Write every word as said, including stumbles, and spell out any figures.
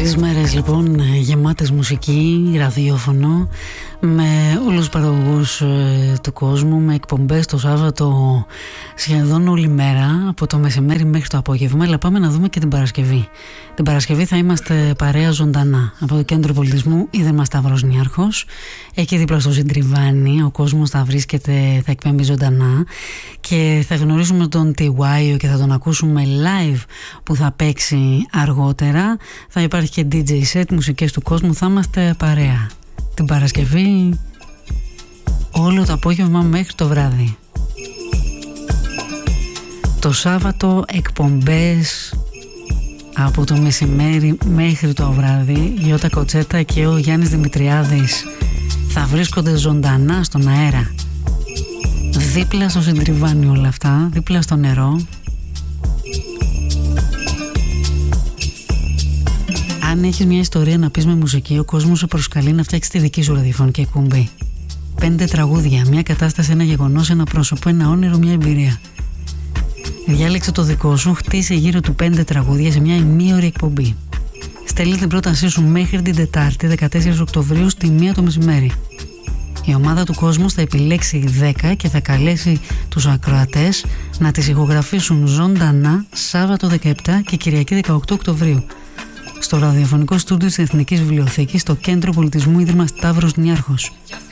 Τρεις μέρες λοιπόν γεμάτες μουσική, ραδιόφωνο, με όλους τους παραγωγούς ε, του κόσμου, με εκπομπές το Σάββατο σχεδόν όλη μέρα, από το μεσημέρι μέχρι το απόγευμα. Αλλά πάμε να δούμε και την Παρασκευή. Την Παρασκευή θα είμαστε παρέα ζωντανά από το Κέντρο Πολιτισμού Ίδρυμα Σταύρος Νιάρχος. Εκεί δίπλα στο Συντριβάνι ο κόσμος θα βρίσκεται, θα εκπέμπει ζωντανά και θα γνωρίσουμε τον Τιουάιο και θα τον ακούσουμε live που θα παίξει αργότερα. Θα υπάρχει και ντι τζέι set, μουσικές του κόσμου, θα είμαστε παρέα την Παρασκευή όλο το απόγευμα μέχρι το βράδυ. Το Σάββατο εκπομπές από το μεσημέρι μέχρι το βράδυ. Η Ιώτα Κοτσέτα και ο Γιάννης Δημητριάδης θα βρίσκονται ζωντανά στον αέρα, δίπλα στο Συντριβάνι όλα αυτά, δίπλα στο νερό. Αν έχεις μια ιστορία να πεις με μουσική, ο κόσμος σε προσκαλεί να φτιάξεις τη δική σου ραδιοφωνική εκπομπή. Πέντε τραγούδια, μια κατάσταση, ένα γεγονός, ένα πρόσωπο, ένα όνειρο, μια εμπειρία. Διάλεξε το δικό σου, χτίσε γύρω του πέντε τραγούδια σε μια ημίωρη εκπομπή. Στέλνεις την πρότασή σου μέχρι την Τετάρτη δεκατέσσερις Οκτωβρίου στη μία το μεσημέρι. Η ομάδα του κόσμου θα επιλέξει δέκα και θα καλέσει τους ακροατές να τις ηχογραφήσουν ζωντανά Σάββατο δεκαεπτά και Κυριακή δεκαοκτώ Οκτωβρίου στο ραδιοφωνικό στούντιο της Εθνικής Βιβλιοθήκης στο Κέντρο Πολιτισμού Ίδρυμα Σταύρος Νιάρχος.